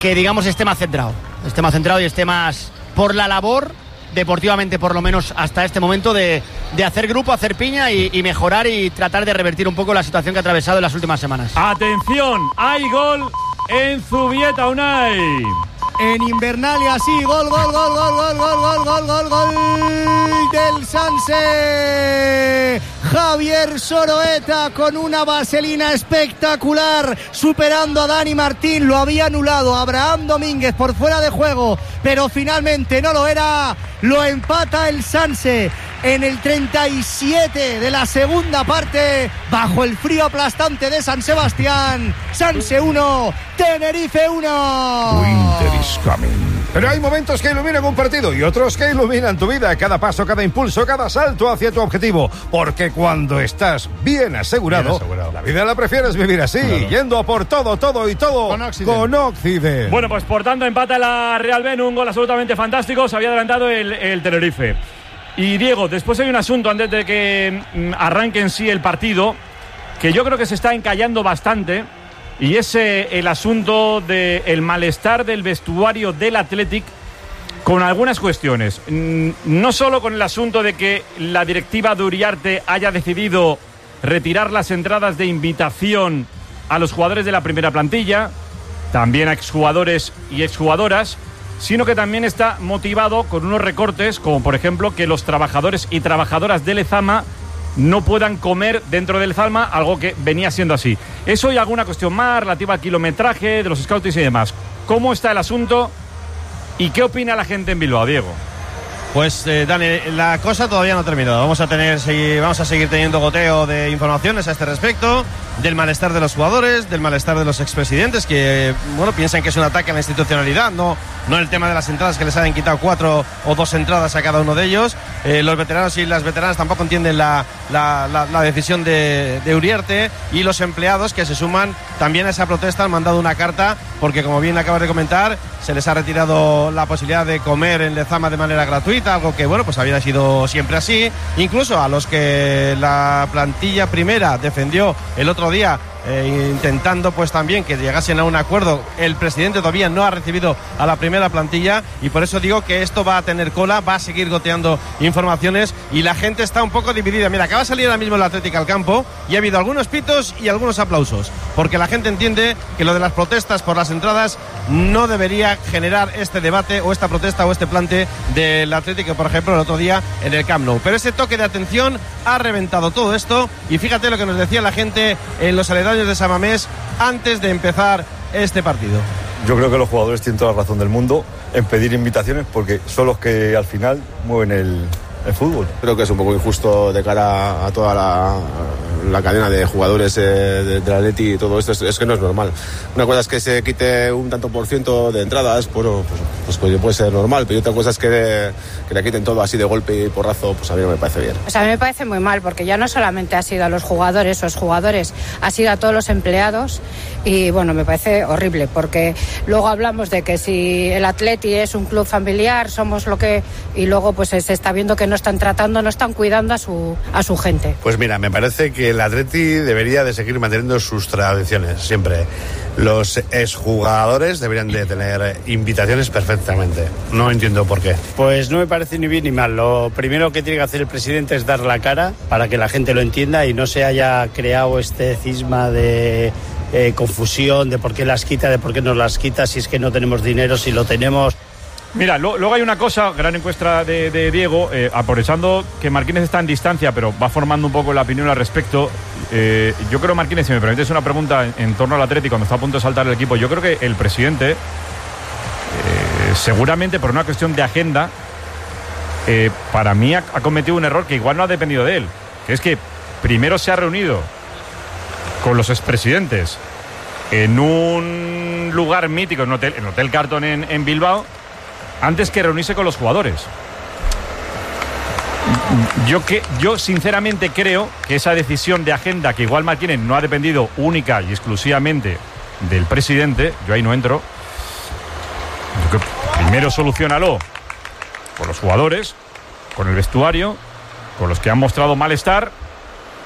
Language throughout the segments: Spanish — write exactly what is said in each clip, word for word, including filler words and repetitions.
que digamos esté más centrado, esté más centrado y esté más por la labor, deportivamente por lo menos hasta este momento, de, de hacer grupo, hacer piña y, y mejorar y tratar de revertir un poco la situación que ha atravesado en las últimas semanas. Atención, hay gol en Zubieta, Unai. En Invernalia, sí, gol, gol, gol, gol, gol, gol, gol, gol, gol, gol del Sanse. Javier Soroeta con una vaselina espectacular, superando a Dani Martín. Lo había anulado Abraham Domínguez por fuera de juego, pero finalmente no lo era. Lo empata el Sanse en el treinta y siete de la segunda parte, bajo el frío aplastante de San Sebastián. Sanse uno, Tenerife uno. Winter is coming. Pero hay momentos que iluminan un partido y otros que iluminan tu vida. Cada paso, cada impulso, cada salto hacia tu objetivo. Porque cuando estás bien asegurado, bien asegurado. La vida la prefieres vivir así, claro. Yendo a por todo, todo y todo con Occident. Con Occident. Bueno, pues por tanto empata la Real Ben, un gol absolutamente fantástico. Se había adelantado el, el Tenerife. Y Diego, después hay un asunto antes de que arranque en sí el partido, que yo creo que se está encallando bastante. Y es eh, el asunto del malestar del vestuario del Athletic con algunas cuestiones. No solo con el asunto de que la directiva de Uriarte haya decidido retirar las entradas de invitación a los jugadores de la primera plantilla, también a exjugadores y exjugadoras, sino que también está motivado con unos recortes, como por ejemplo que los trabajadores y trabajadoras de Lezama no puedan comer dentro del Lezama, algo que venía siendo así. Eso y alguna cuestión más relativa al kilometraje de los scouts y demás. ¿Cómo está el asunto y qué opina la gente en Bilbao, Diego? Pues eh, Dani, la cosa todavía no ha terminado. Vamos a tener, seguir, vamos a seguir teniendo goteo de informaciones a este respecto, del malestar de los jugadores, del malestar de los expresidentes que, bueno, piensan que es un ataque a la institucionalidad, no, no el tema de las entradas, que les hayan quitado cuatro o dos entradas a cada uno de ellos. Eh, los veteranos y las veteranas tampoco entienden la, la, la, la decisión de, de Uriarte, y los empleados que se suman también a esa protesta han mandado una carta porque, como bien acabas de comentar, se les ha retirado la posibilidad de comer en Lezama de manera gratuita, algo que, bueno, pues había sido siempre así. Incluso a los que la plantilla primera defendió el otro día, eh, intentando pues también que llegasen a un acuerdo, el presidente todavía no ha recibido a la primera plantilla, y por eso digo que esto va a tener cola, va a seguir goteando informaciones y la gente está un poco dividida. Mira, acaba de salir ahora mismo el Atlético al campo y ha habido algunos pitos y algunos aplausos, porque la gente entiende que lo de las protestas por las entradas no debería generar este debate o esta protesta o este plante del Atlético, por ejemplo, el otro día en el Camp Nou. Pero ese toque de atención ha reventado todo esto, y fíjate lo que nos decía la gente en los aledaños de San Mamés antes de empezar este partido. Yo creo que los jugadores tienen toda la razón del mundo en pedir invitaciones, porque son los que al final mueven el, el fútbol. Creo que es un poco injusto de cara a toda la, la cadena de jugadores eh, del de Atleti y todo esto. Es, es que no es normal. Una cosa es que se quite un tanto por ciento de entradas, bueno, pues, pues, pues puede ser normal, pero otra cosa es que, que le quiten todo así de golpe y porrazo, pues a mí no me parece bien. Pues a mí me parece muy mal, porque ya no solamente ha sido a los jugadores o los jugadores, ha sido a todos los empleados, y bueno, me parece horrible, porque luego hablamos de que si el Atleti es un club familiar, somos lo que, y luego pues se está viendo que no están tratando, no están cuidando a su, a su gente. Pues mira, me parece que el Atleti debería de seguir manteniendo sus tradiciones siempre. Los exjugadores deberían de tener invitaciones perfectamente. No entiendo por qué. Pues no me parece ni bien ni mal. Lo primero que tiene que hacer el presidente es dar la cara para que la gente lo entienda y no se haya creado este cisma de eh, confusión de por qué las quita, de por qué no las quita, si es que no tenemos dinero, si lo tenemos. Mira, lo, luego hay una cosa, gran encuesta de, de Diego, eh, aprovechando que Marquínez está en distancia, pero va formando un poco la opinión al respecto. Eh, yo creo, Marquínez, si me permites una pregunta en, en torno al Atlético, cuando está a punto de saltar el equipo, yo creo que el presidente, eh, seguramente por una cuestión de agenda, eh, para mí ha, ha cometido un error que igual no ha dependido de él, que es que primero se ha reunido con los expresidentes en un lugar mítico, en Hotel, en Hotel Carton en, en Bilbao, antes que reunirse con los jugadores. Yo, que, yo sinceramente creo que esa decisión de agenda, que igual Martínez no ha dependido única y exclusivamente del presidente, yo ahí no entro. Yo que primero soluciónalo con los jugadores, con el vestuario, con los que han mostrado malestar,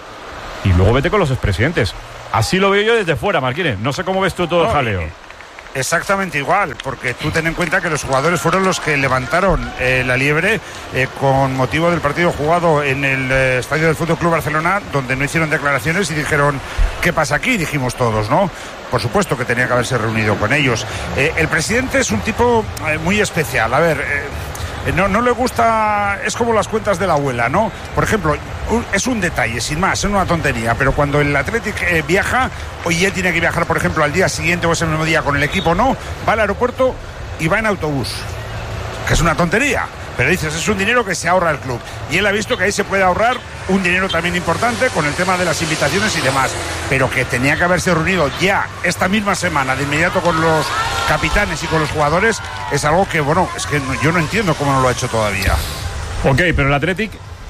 y luego vete con los expresidentes. Así lo veo yo desde fuera, Martínez. No sé cómo ves tú todo el jaleo. Exactamente igual, porque tú ten en cuenta que los jugadores fueron los que levantaron eh, la liebre eh, con motivo del partido jugado en el eh, estadio del Fútbol Club Barcelona, donde no hicieron declaraciones y dijeron ¿qué pasa aquí? Dijimos todos, ¿no? Por supuesto que tenía que haberse reunido con ellos. Eh, el presidente es un tipo eh, muy especial. A ver, eh, no, no le gusta, es como las cuentas de la abuela, ¿no? Por ejemplo, un, es un detalle, sin más, es una tontería, pero cuando el Athletic eh, viaja, hoy él tiene que viajar, por ejemplo, al día siguiente o ese mismo día con el equipo, no, va al aeropuerto y va en autobús, que es una tontería. Pero dices, es un dinero que se ahorra el club. Y él ha visto que ahí se puede ahorrar un dinero también importante con el tema de las invitaciones y demás. Pero que tenía que haberse reunido ya esta misma semana de inmediato con los capitanes y con los jugadores, es algo que, bueno, es que no, yo no entiendo cómo no lo ha hecho todavía. Ok, pero el Athletic,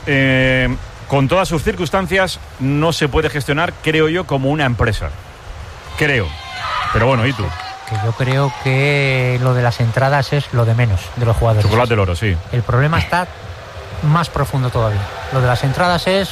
eh, con todas sus circunstancias, no se puede gestionar, creo yo, como una empresa. Creo. Pero bueno, ¿y tú? Que yo creo que lo de las entradas es lo de menos de los jugadores. Chocolate del oro, sí. El problema está más profundo todavía. Lo de las entradas es...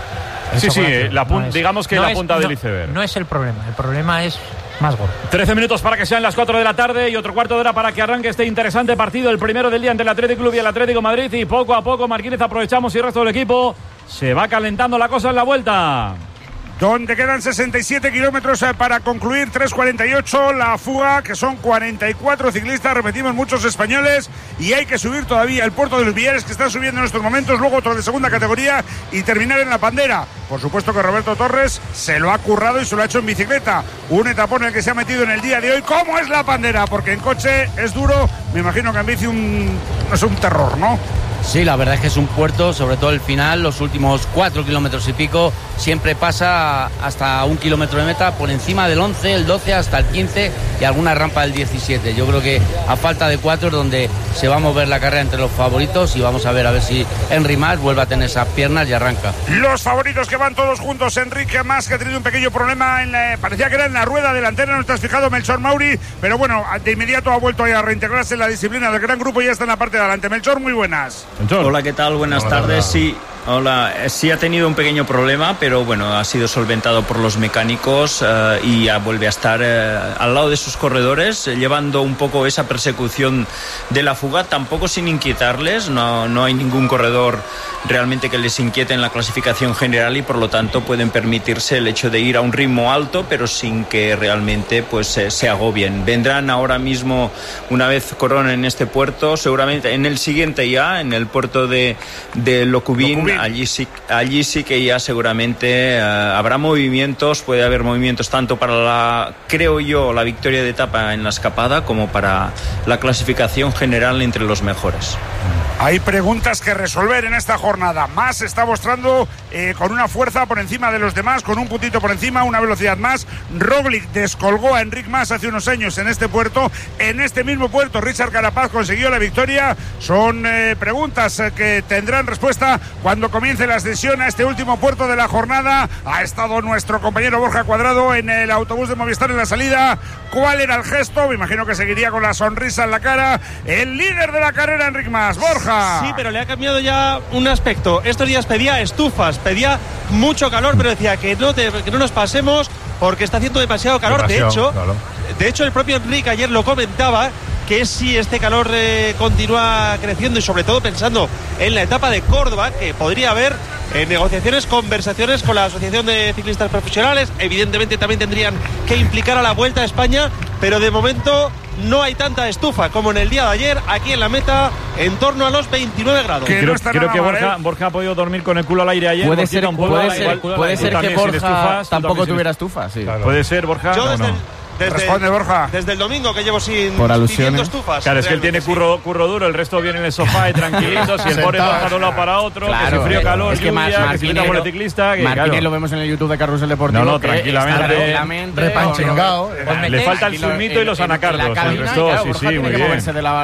Sí, sí, la no es, digamos que no la es, punta no, del iceberg. No es el problema, el problema es más gordo. trece minutos para que sean las cuatro de la tarde y otro cuarto de hora para que arranque este interesante partido, el primero del día entre el Athletic Club y el Atlético de Madrid. Y poco a poco, Marquínez, aprovechamos y el resto del equipo se va calentando la cosa en la vuelta. Donde quedan sesenta y siete kilómetros para concluir, tres cuarenta y ocho la fuga, que son cuarenta y cuatro ciclistas, repetimos, muchos españoles, y hay que subir todavía el Puerto de los Villares, que está subiendo en estos momentos, luego otro de segunda categoría y terminar en la Pandera. Por supuesto que Roberto Torres se lo ha currado y se lo ha hecho en bicicleta, un etapón en el que se ha metido en el día de hoy. ¿Cómo es la Pandera? Porque en coche es duro, me imagino que en bici un, no es un terror, ¿no? Sí, la verdad es que es un puerto, sobre todo el final, los últimos cuatro kilómetros y pico, siempre pasa hasta un kilómetro de meta, por encima del once, el doce, hasta el quince y alguna rampa del diecisiete. Yo creo que a falta de cuatro es donde se va a mover la carrera entre los favoritos y vamos a ver a ver si Henry Mas vuelve a tener esas piernas y arranca. Los favoritos que van todos juntos, Enrique Mas, que ha tenido un pequeño problema, en la, parecía que era en la rueda delantera, no te has fijado, Melchor Mauri, pero bueno, de inmediato ha vuelto a reintegrarse en la disciplina del gran grupo y ya está en la parte de adelante. Melchor, muy buenas. Melchor. Hola, ¿qué tal? Buenas Hola, tardes. hola. Sí, hola. Sí ha tenido un pequeño problema, pero bueno, ha sido solventado por los mecánicos uh, y ya vuelve a estar uh, al lado de sus corredores, eh, llevando un poco esa persecución de la fuga, tampoco sin inquietarles. No, no hay ningún corredor realmente que les inquiete en la clasificación general y por lo tanto pueden permitirse el hecho de ir a un ritmo alto, pero sin que realmente pues eh, se agobien. Vendrán ahora mismo, una vez coronen este puerto, seguramente en el siguiente ya, en el puerto de, de Locubín, Locubín. Allí, sí, allí sí que ya seguramente uh, habrá movimientos, puede haber movimientos tanto para la, creo yo, la victoria de etapa en la escapada como para la clasificación general entre los mejores. Hay preguntas que resolver en esta jornada. Mas se está mostrando eh, con una fuerza por encima de los demás, con un puntito por encima, una velocidad más. Roglic descolgó a Enric Mas hace unos años en este puerto. En este mismo puerto, Richard Carapaz consiguió la victoria. Son eh, preguntas eh, que tendrán respuesta cuando comience la ascensión a este último puerto de la jornada. Ha estado nuestro compañero Borja Cuadrado en el autobús de Movistar en la salida. ¿Cuál era el gesto? Me imagino que seguiría con la sonrisa en la cara. El líder de la carrera, Enric Mas. Borja. Sí, pero le ha cambiado ya un aspecto. Estos días pedía estufas, pedía mucho calor, pero decía que no, te, que no nos pasemos porque está haciendo demasiado calor. Demasiado, de hecho, claro. de hecho, el propio Enrique ayer lo comentaba, que si este calor eh, continúa creciendo y sobre todo pensando en la etapa de Córdoba, que podría haber eh, negociaciones, conversaciones con la Asociación de Ciclistas Profesionales, evidentemente también tendrían que implicar a la Vuelta a España, pero de momento no hay tanta estufa como en el día de ayer, aquí en la meta, en torno a los veintinueve grados. Que creo, no creo que Borja, Borja ha podido dormir con el culo al aire ayer. Puede ser, puede ser, puede ser que Borja estufas, tampoco tuviera estufa, sí. Claro. Puede ser, Borja. Yo desde, no, no. Desde, Responde, Borja. Desde el domingo que llevo sin Por pidiendo estufas. Claro, es que él tiene curro, curro duro, el resto viene en el sofá y tranquilitos, y el pobre Borja de un lado para otro, claro, que si frío, calor, es que lluvia, Mar- que si por el ciclista. Que, Martínez claro. lo vemos en el YouTube de Carrusel Deportivo. No, no, tranquilamente. Repanchengao. Le falta el zumito y los anacardos. El resto, sí, sí, muy bien.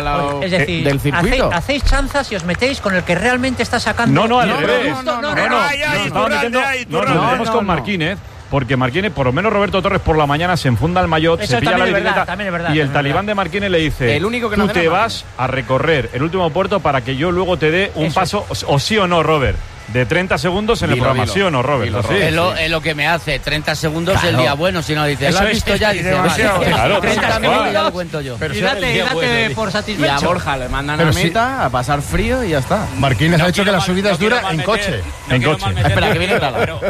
Es decir, del circuito. Hacéis chanzas y os metéis con el que realmente está sacando. No, no, al revés. No, no, no. Nos estamos metiendo. No, nos metemos con Marquínez. Porque Marquínez, por lo menos Roberto Torres por la mañana se enfunda el maillot, Eso se pilla la bicicleta verdad, es verdad, y el es talibán verdad. de Marquínez le dice, el único que tú te vas a recorrer el último puerto para que yo luego te dé un Eso paso, o, o sí o no, Robert. de treinta segundos en Dilo, el programa, ¿sí o no, Robert? Dilo, Sí, es, lo, sí. es lo que me hace, treinta segundos Claro. el día bueno, si no dices, Eso ¿lo has es visto ya? Dice, demasiado. vale, Claro, treinta claro. segundos ya lo cuento yo. Pero y date, y date por Y satisfecho. a Borja le mandan Pero a sí. meta a pasar frío y ya está. Marquínez No ha dicho que quiero la mal- subida no es dura quiero en mal coche. meter- En quiero coche. mal meter, Espera, que viene pero- Tala.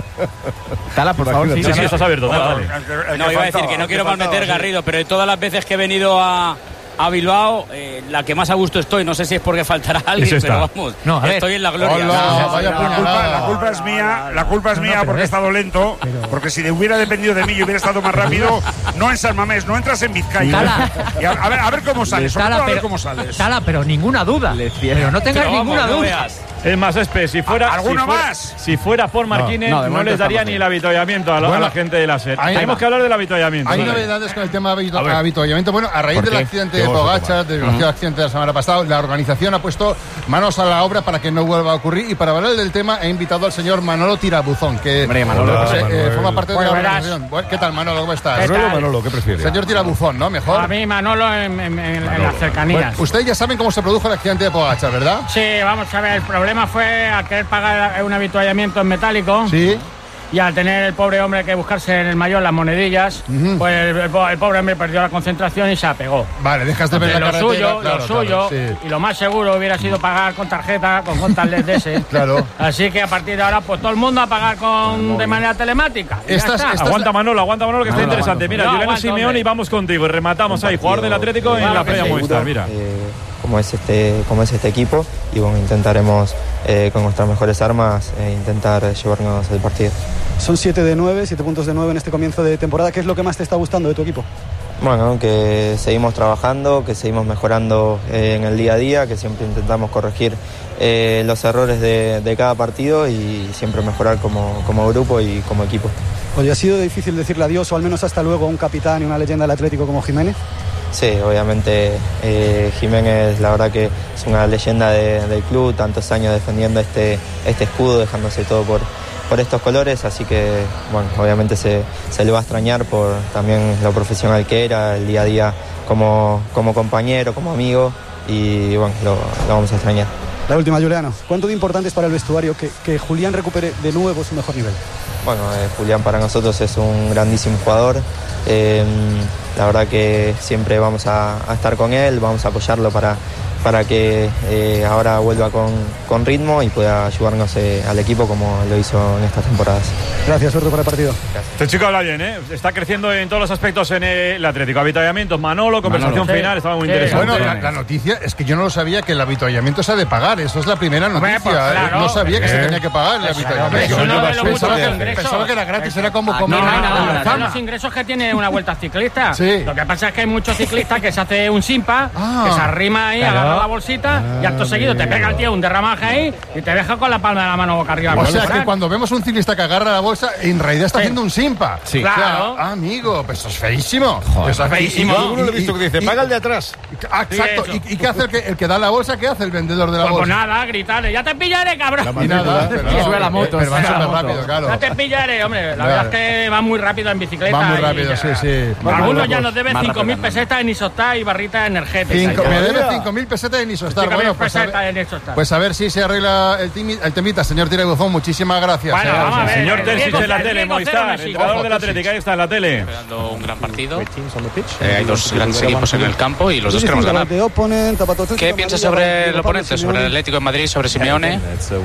Tala, por favor. Sí, sí, estás abierto. Dale, dale. No, iba a decir que no quiero malmeter, Garrido, pero de todas las veces que he venido a, a Bilbao, eh, la que más a gusto estoy, no sé si es porque faltará alguien, Eso está. pero vamos, No, a ver. estoy en la gloria. Hola, Sí, sí, sí. vaya La culpa, puñalada. la culpa es mía, la culpa es mía porque he estado lento, porque si hubiera dependido de mí y hubiera estado más rápido, no en San Mamés, no entras en Vizcaya. Tala. Y a, a ver, a ver cómo sales, sobre Tala, todo a ver pero- cómo sales. Tala, pero ninguna duda. Pero no tengas Pero vamos, ninguna no duda. veas. Es más, Espe, si fuera, ¿Alguno si fuera, más? si fuera por Marquínez, No, no, de momento les daría estamos ni bien. el avituallamiento a la, a Bueno, la gente de la SER. ahí Tenemos va. que hablar del avituallamiento. Hay dale. novedades con el tema de habitu- A ver. habituallamiento. Bueno, a raíz ¿Por del qué? accidente Qué de oso, Pogačar, del desgraciado accidente de la semana pasada, la organización ha puesto manos a la obra para que no vuelva a ocurrir. Y para hablar del tema, he invitado al señor Manolo Tirabuzón, que Hombre, Manolo, pues, eh, Manuel. forma parte de Bueno, la verás. organización. Bueno, ¿qué tal, Manolo? ¿Cómo estás? Manolo o Manolo, ¿qué prefiere? Señor Tirabuzón, ¿no? Mejor. A mí, Manolo, en, en- en- en las cercanías. Bueno, ustedes ya saben cómo se produjo el accidente de Pogačar, ¿verdad? Sí, vamos a ver, el problema fue al querer pagar un avituallamiento en metálico. Sí. Y al tener el pobre hombre que buscarse en el mayor las monedillas, Ujú. pues el, el po- el pobre hombre perdió la concentración y se apegó. Vale, dejas de ver Entonces, la lo carretera. suyo, claro, lo suyo, claro, sí. y lo más seguro hubiera sido pagar con tarjeta, con contactless de ese. Claro. Así que a partir de ahora, pues todo el mundo a pagar con de manera telemática. Y ya Estas- está. estas- Aguanta Manolo, aguanta Manolo, que está Manolo, interesante. aguanta. Mira, No, Juliano aguanta, Simeone hombre. y vamos contigo. Y rematamos ahí, jugador del Atlético en Claro la que previa sí. Movistar. Mira. eh, como es este como es este equipo y bueno, intentaremos eh, con nuestras mejores armas eh, intentar llevarnos el partido. Son siete de nueve, siete puntos de nueve en este comienzo de temporada. ¿Qué es lo que más te está gustando de tu equipo? Bueno, que seguimos trabajando, que seguimos mejorando eh, en el día a día, que siempre intentamos corregir eh, los errores de, de cada partido y siempre mejorar como, como grupo y como equipo. Oye, ¿ha sido difícil decirle adiós o al menos hasta luego a un capitán y una leyenda del Atlético como Jiménez? Sí, obviamente eh, Jiménez la verdad que es una leyenda de- del club, tantos años defendiendo este, este escudo, dejándose todo por, por estos colores, así que bueno, obviamente se, se le va a extrañar por también lo profesional que era, el día a día como, como compañero, como amigo y bueno, lo, lo vamos a extrañar. La última, Juliano. ¿Cuánto de importante es para el vestuario que, que Julián recupere de nuevo su mejor nivel? Bueno, eh, Julián para nosotros es un grandísimo jugador. Eh, la verdad que siempre vamos a, a estar con él, vamos a apoyarlo para, para que eh, ahora vuelva con, con ritmo y pueda ayudarnos eh, al equipo como lo hizo en estas temporadas. Gracias, suerte para el partido. Este chico habla bien, ¿eh? Está creciendo en todos los aspectos en el Atlético. Avituallamientos, Manolo, conversación Manolo. final, Sí, estaba muy sí. interesante. Bueno, la, la noticia es que yo no lo sabía que el avituallamiento se ha de pagar. Eso es la primera noticia. pues, ¿eh? claro. No sabía que se Eh. tenía que pagar el Pues, avituallamiento. claro, eso no es lo pensaba, mucho que, de ingresos. pensaba que era gratis, era como Ah, comer no, en no, la no, son zona. los ingresos que tiene una vuelta ciclista. Sí. Lo que pasa es que hay muchos ciclistas que se hace un simpa, Ah. que se arrima ahí, Claro. agarra la bolsita y acto seguido te pega el tío un derramaje ahí y te deja con la palma de la mano boca arriba. O sea que cuando vemos un ciclista que agarra la bolsa, en realidad está haciendo un simpa. Sí. O sea, Claro. ah, amigo, pues eso es feísimo. Eso es feísimo. Alguno lo he visto que dice, paga el de atrás. Ah, exacto. Sí, eso. ¿Y, y qué hace el que, el que da la bolsa? ¿Qué hace el vendedor de la Pues, pues bolsa? nada, gritarle, ya te pillaré, cabrón. Y nada, pero no, sube la moto, pero va sube la súper moto. rápido, claro. Ya te pillaré, hombre. La Claro. verdad es que va muy rápido en bicicleta. Va muy y rápido, ya- sí, sí. Algunos ya Más nos deben rápido cinco mil también. pesetas en isotá y barritas energéticas. Cinco- Ya. me debe cinco mil pesetas en Isostar. cinco mil Bueno, pues a, pesetas ver, en isotá. pues a ver si se arregla el, timi- el temita, señor Tirabuzón. Muchísimas gracias. Bueno, eh. vamos a ver. Señor Terzic Diego en la cero, tele, Diego Movistar, cero, Messi. entrenador del Atlético, ahí está en la tele. Esperando un gran partido. Eh, hay dos grandes equipos en el campo y los dos queremos ganar. ¿Qué piensas sobre el oponente, sobre el Atlético de Madrid, sobre Simeone?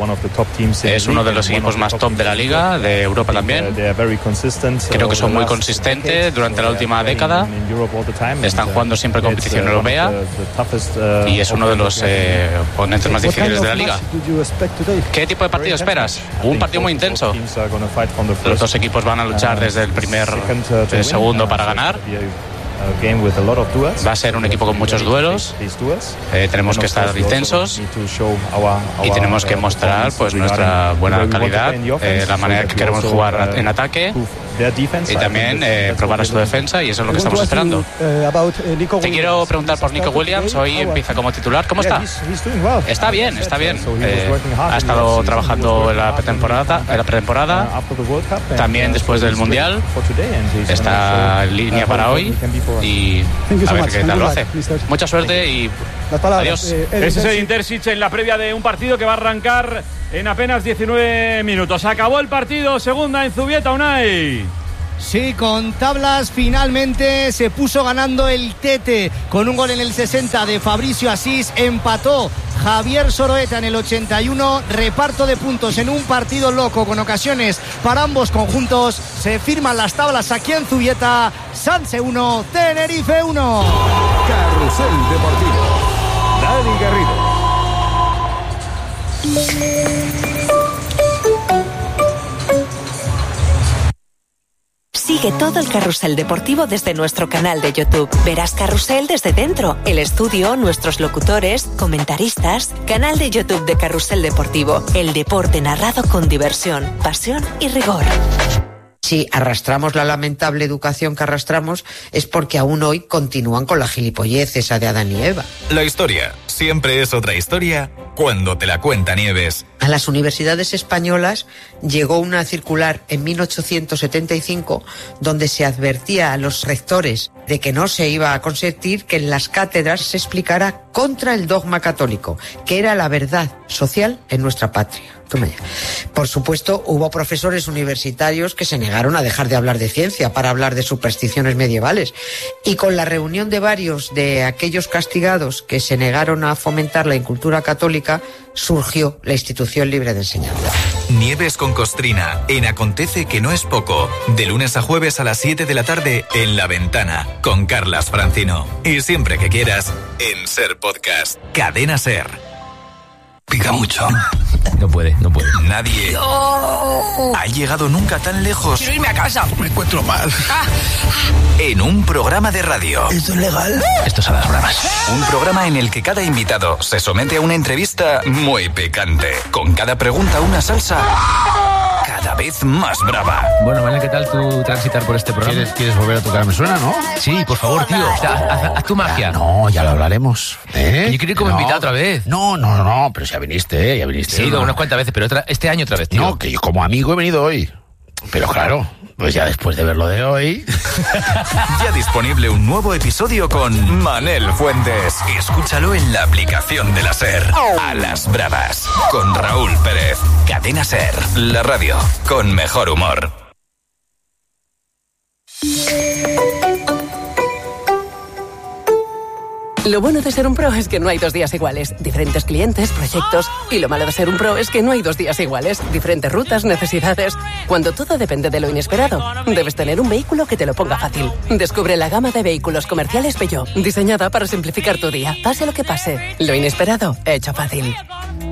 Es uno de los equipos más top de la liga, de Europa también. Creo que son muy consistentes durante la última década. Están jugando siempre competición europea y es uno de los eh, oponentes más difíciles de la liga. ¿Qué tipo de partido esperas? Un partido muy intenso. Los dos equipos van a luchar desde el primer, desde el segundo para ganar. Va a ser un equipo con muchos duelos. Eh, tenemos que estar intensos y tenemos que mostrar pues nuestra buena calidad, eh, la manera que queremos jugar en ataque y también eh, probar a su defensa, y eso es lo que estamos esperando. Te quiero preguntar por Nico Williams. Hoy empieza como titular. ¿Cómo está? Está bien, está bien. Eh, ha estado trabajando en la pretemporada, en la pretemporada, también después del Mundial. Está en línea para hoy y a ver qué tal lo hace. Mucha suerte y adiós. Ese es el Intersic en la previa de un partido que va a arrancar en apenas diecinueve minutos. Acabó el partido, segunda en Zubieta, Unai. Sí, con tablas finalmente se puso ganando el Tete con un gol en el sesenta de Fabricio Asís. Empató Javier Soroeta en el ochenta y uno. Reparto de puntos en un partido loco con ocasiones para ambos conjuntos. Se firman las tablas aquí en Zubieta. Sanse uno, Tenerife uno. Carrusel Deportivo. Dani Garrido. Sigue todo el carrusel deportivo desde nuestro canal de YouTube. Verás Carrusel desde dentro, el estudio, nuestros locutores, comentaristas. Canal de YouTube de Carrusel Deportivo. El deporte narrado con diversión, pasión y rigor. Si arrastramos la lamentable educación que arrastramos es porque aún hoy continúan con la gilipollez esa de Adán y Eva. La historia siempre es otra historia cuando te la cuenta Nieves. A las universidades españolas llegó una circular en mil ochocientos setenta y cinco donde se advertía a los rectores de que no se iba a consentir que en las cátedras se explicara contra el dogma católico, que era la verdad social en nuestra patria. Por supuesto, hubo profesores universitarios que se negaron a dejar de hablar de ciencia para hablar de supersticiones medievales, y con la reunión de varios de aquellos castigados que se negaron a fomentar la incultura católica, surgió la Institución Libre de Enseñanza. Nieves con Costrina, en Acontece que no es poco, de lunes a jueves a las siete de la tarde en La Ventana, con Carlas Francino. Y siempre que quieras, en Ser Podcast. Cadena Ser. Pica mucho. No puede, no puede. Nadie no. ha llegado nunca tan lejos. Quiero irme a casa. Me encuentro mal. En un programa de radio. ¿Esto es legal? Esto es a las bravas. Un programa en el que cada invitado se somete a una entrevista muy picante. Con cada pregunta una salsa cada vez más brava. Bueno, vale, ¿qué tal tú transitar por este programa? ¿Quieres, ¿Quieres volver a tocar? ¿Me suena, no? Sí, por favor, tío. O sea, haz, haz tu magia. No, ya lo hablaremos. ¿Eh? Yo quiero ir como no. invitado otra vez. No, no, no, pero ya viniste, ¿eh? Ya viniste. Sí, he ido ¿no? unas cuantas veces, pero otra, este año otra vez, tío. No, que yo como amigo he venido hoy. Pero claro, pues ya después de ver lo de hoy... Ya disponible un nuevo episodio con Manel Fuentes. Escúchalo en la aplicación de la SER. A las bravas, con Raúl Pérez. Cadena SER, la radio con mejor humor. Lo bueno de ser un pro es que no hay dos días iguales. Diferentes clientes, proyectos. Y lo malo de ser un pro es que no hay dos días iguales. Diferentes rutas, necesidades. Cuando todo depende de lo inesperado, debes tener un vehículo que te lo ponga fácil. Descubre la gama de vehículos comerciales Peugeot, diseñada para simplificar tu día. Pase lo que pase, lo inesperado, hecho fácil.